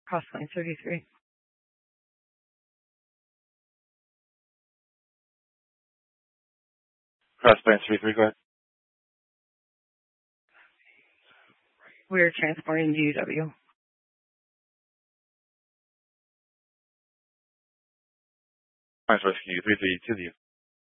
Crossline 33. Crossline 33, go ahead. We're transporting to UW. Rescue 332 to you.